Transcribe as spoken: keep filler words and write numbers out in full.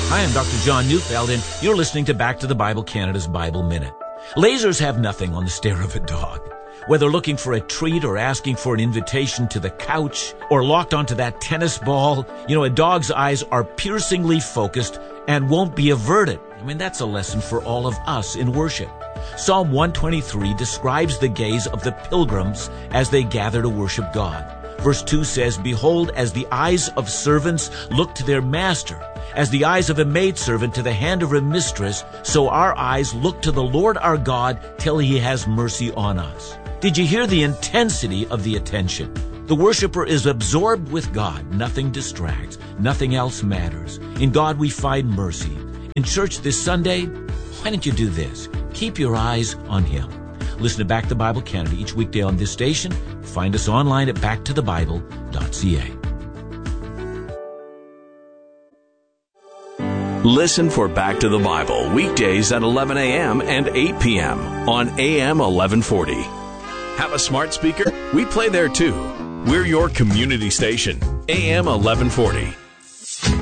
Hi, I'm Doctor John Neufeld, and you're listening to Back to the Bible Canada's Bible Minute. Lasers have nothing on the stare of a dog. Whether looking for a treat or asking for an invitation to the couch or locked onto that tennis ball, you know, a dog's eyes are piercingly focused and won't be averted. I mean, that's a lesson for all of us in worship. Psalm one twenty-three describes the gaze of the pilgrims as they gather to worship God. Verse two says, "Behold, as the eyes of servants look to their master, as the eyes of a maidservant to the hand of her mistress, so our eyes look to the Lord our God till he has mercy on us." Did you hear the intensity of the attention? The worshiper is absorbed with God. Nothing distracts. Nothing else matters. In God we find mercy. In church this Sunday, why don't you do this? Keep your eyes on him. Listen to Back to the Bible Canada each weekday on this station. Find us online at back to the bible dot c a. Listen for Back to the Bible weekdays at eleven a.m. and eight p.m. on A M eleven forty. Have a smart speaker? We play there too. We're your community station, A M eleven forty.